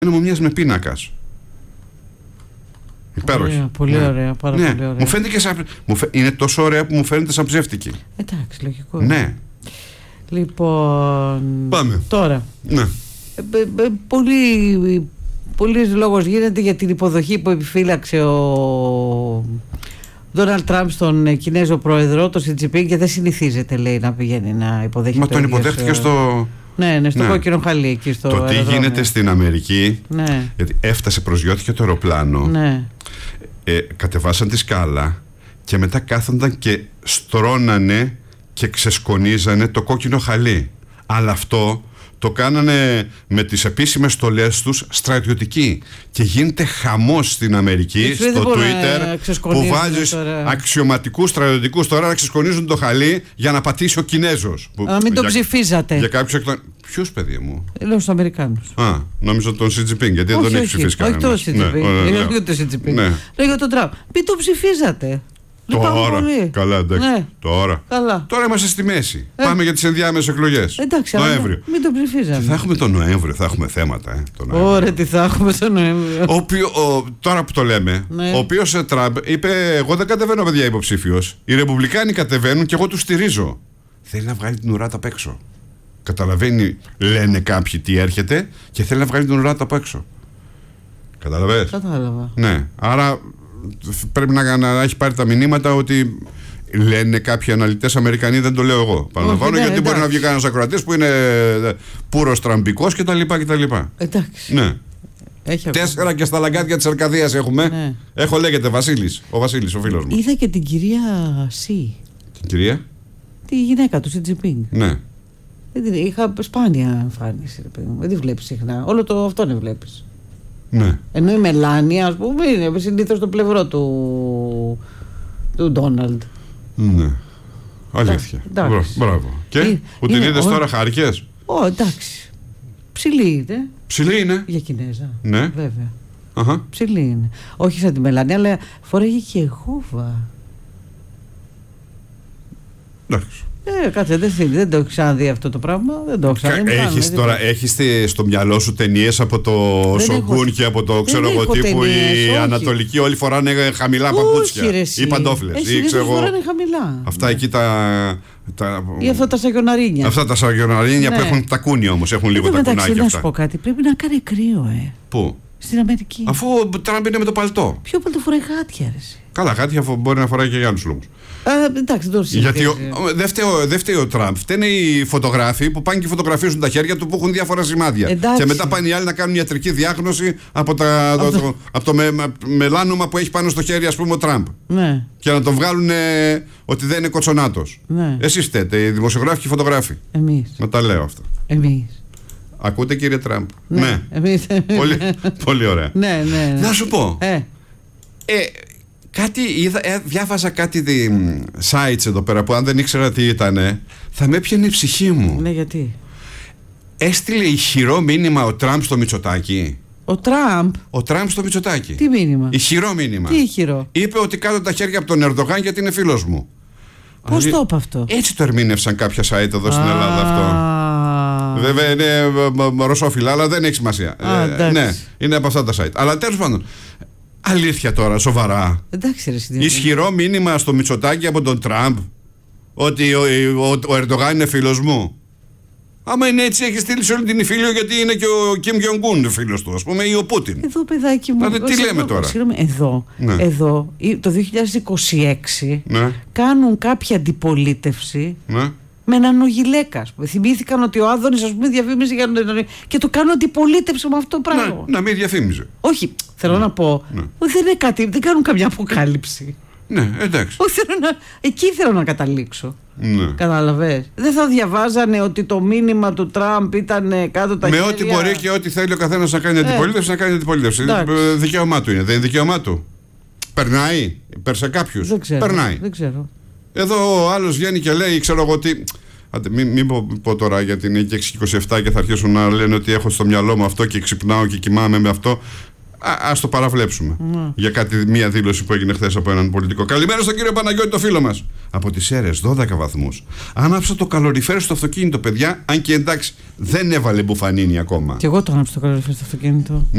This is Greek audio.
μου μοιάζει με πίνακας. Υπέροχη. Πολύ ωραία, πάρα πολύ ωραία. Μου φαίνεται και σαν... Είναι τόσο ωραία που μου φαίνεται σαν ψεύτικη. Εντάξει, λογικό. Ναι. Λοιπόν. Πάμε. Τώρα. Ναι. Πολύ λόγος γίνεται για την υποδοχή που επιφύλαξε ο Ντόναλντ Τραμπ στον Κινέζο πρόεδρο, τον Σι Τζινπίνγκ, και δεν συνηθίζεται, λέει, να πηγαίνει να υποδέχεται. Μα τον υποδέχτηκε στο... Ναι, στο κόκκινο χαλί εκεί στο το αεροδρόμιο. τι γίνεται στην Αμερική, ναι. Γιατί έφτασε, προσγειώθηκε το αεροπλάνο, ναι. Κατεβάσαν τη σκάλα και μετά κάθονταν και στρώνανε και ξεσκονίζανε το κόκκινο χαλί. Αλλά αυτό το κάνανε με τις επίσημες στολές τους στρατιωτικοί. Και γίνεται χαμός στην Αμερική, στο Twitter, που βάζεις αξιωματικούς στρατιωτικούς τώρα να ξεσκονίζουν το χαλί για να πατήσει ο Κινέζος. Να μην τον ψηφίζατε. Για κάποιους ποιους, παιδί μου? Λέω στους Αμερικάνους. Νόμιζα τον Σι Τζινπίνγκ, γιατί δεν τον έχει ψηφίσει κανένας. Όχι τον Σι Τζινπίνγκ. Λέω τον Σι Τζινπίνγκ. Λέω για τον Τραμπ. Μην τον ψηφίζατε. Τώρα. Καλά, εντάξει. Ναι. Τώρα είμαστε στη μέση. Πάμε για τις ενδιάμεσες εκλογές. Εντάξει, Νοέμβριο. Μην τον ψηφίζαμε. Θα έχουμε τον Νοέμβριο, θα έχουμε θέματα. Ωραία, τι θα έχουμε τον Νοέμβριο. Τώρα που το λέμε, ο οποίος Τραμπ είπε: εγώ δεν κατεβαίνω, παιδιά, υποψήφιος. Οι Ρεπουμπλικάνοι κατεβαίνουν και εγώ τους στηρίζω. Θέλει να βγάλει την ουράτα απ' έξω. Καταλαβαίνει, λένε κάποιοι, τι έρχεται και θέλει να βγάλει την ουράτα απ' έξω. Καταλαβαίνεις? Κατάλαβα. Ναι, άρα πρέπει να έχει πάρει τα μηνύματα ότι λένε κάποιοι αναλυτές Αμερικανοί, δεν το λέω εγώ. Παραλαμβάνω, γιατί μπορεί να βγει κανένας ακροατής που είναι πούρος τραμπικός κτλ. Εντάξει. Ναι. 4 και στα λαγκάδια της Αρκαδίας έχουμε. Ναι. Έχω, λέγεται Βασίλης. Ο Βασίλης, ο φίλος μου. Είδα και την κυρία Σι. Την κυρία? Τη γυναίκα του Σι Τζινπίνγκ. Ναι. Είχα σπάνια εμφάνιση. Δεν τη βλέπεις συχνά. Όλο το αυτό δεν βλέπεις. Ναι. Ενώ η Μελάνια, ας πούμε, είναι συνήθως στο πλευρό του Ντόναλντ. Ναι. Αλήθεια. Μπράβο. Και που την είδες τώρα, χάρηκες? Εντάξει. Ψηλή είναι. Ψηλή είναι. Για Κινέζα. Ναι. Βέβαια. Αχα. Ψηλή είναι. Όχι σαν τη Μελάνια, αλλά φοράγε και γόβα. Εντάξει. Κάτσε, δεν το έχω ξαναδεί αυτό το πράγμα. Δεν το έχω ξαναδεί. Έχεις στο μυαλό σου ταινίες από το Σογκούν και από το ξέρω εγώ τύπου οι Ανατολικοί όλοι φοράνε χαμηλά παπούτσια ή παντόφλες. Φοράνε χαμηλά. Αυτά εκεί ή αυτά τα σαγιοναρίνια. Αυτά τα σαγιοναρίνια που έχουν τα κούνια όμως, έχουν λίγο τα κουνάκια αυτά. Να σου πω κάτι, πρέπει να κάνει κρύο, Πού? Στην Αμερική. Αφού ο Τραμπ είναι με το παλτό. Ποιο παλτό φοράει? Γάτια, αρέσει. Καλά, γάτια μπορεί να φοράει και για άλλους λόγους. Εντάξει, δεν το συζητήσω. Γιατί δεν φταίει ο Τραμπ. Φταίνε οι φωτογράφοι που πάνε και φωτογραφίζουν τα χέρια του που έχουν διάφορα σημάδια. Εντάξει. Και μετά πάνε οι άλλοι να κάνουν ιατρική διάγνωση από το μελάνωμα που έχει πάνω στο χέρι, ας πούμε, ο Τραμπ. Ναι. Και να τον βγάλουν ότι δεν είναι κοτσονάτος. Ναι. Εσείς φταίτε, οι δημοσιογράφοι και οι φωτογράφοι. Εμείς. Να τα λέω αυτά. Εμείς. Ακούτε, κύριε Τραμπ? Ναι. Πολύ ωραία. Ναι. Να σου πω. Διάβαζα κάτι sites εδώ πέρα που αν δεν ήξερα τι ήταν θα με έπιανε η ψυχή μου. Ναι, γιατί? Έστειλε ηχηρό μήνυμα ο Τραμπ στο Μητσοτάκη. Ο Τραμπ στο Μητσοτάκη. Τι μήνυμα? Ηχηρό μήνυμα. Τι ηχηρό? Είπε ότι κάτω τα χέρια από τον Ερντογάν γιατί είναι φίλος μου. Πώς το είπε αυτό? Έτσι το ερμήνευσαν κάποια site εδώ στην Ελλάδα αυτό. Βέβαια είναι ρωσόφιλα, αλλά δεν έχει σημασία. Ναι, είναι από αυτά τα site. Αλλά τέλος πάντων, αλήθεια τώρα, σοβαρά. Εντάξει, ισχυρό μήνυμα στο Μητσοτάκη από τον Τραμπ ότι ο Ερντογάν είναι φίλος μου. Άμα είναι έτσι, έχει στείλει σε όλη την Ιφίλιο, γιατί είναι και ο Κιμ Γιονγκούν φίλος του, ας πούμε, ή ο Πούτιν. Εδώ, παιδάκι μου. Δηλαδή, τι λέμε τώρα? Εδώ, το 2026 κάνουν κάποια αντιπολίτευση. Με έναν Ογιλέκα. Θυμήθηκαν ότι ο Άδωνης, ας πούμε, διαφήμιζε για τον. Και το κάνουν αντιπολίτευση με αυτό το πράγμα. Να μην διαφήμιζε. Όχι, θέλω να πω. Δεν είναι κάτι, δεν κάνουν καμιά αποκάλυψη. Ναι, εντάξει. Εκεί θέλω να καταλήξω. Ναι. Κατάλαβες. Δεν θα διαβάζανε ότι το μήνυμα του Τραμπ ήταν κάτω τα χέρια. Με ό,τι μπορεί και ό,τι θέλει ο καθένας να κάνει αντιπολίτευση, να κάνει αντιπολίτευση. Δικαίωμά του είναι. Δεν είναι δικαίωμά του? Περνάει σε κάποιους? Περνάει. Δεν ξέρω. Εδώ ο άλλος βγαίνει και λέει, ξέρω εγώ τι. Μην πω τώρα, γιατί είναι και 6-27 και θα αρχίσουν να λένε ότι έχω στο μυαλό μου αυτό και ξυπνάω και κοιμάμαι με αυτό. Ας το παραβλέψουμε. Για μία δήλωση που έγινε χθες από έναν πολιτικό. Καλημέρα στον κύριο Παναγιώτη, το φίλο μας. Από τις Σέρρες, 12 βαθμούς. Άναψα το καλοριφέρ στο αυτοκίνητο, παιδιά. Αν και εντάξει, δεν έβαλε μπουφανίνη ακόμα. Και εγώ το άναψα το καλοριφέρ στο αυτοκίνητο.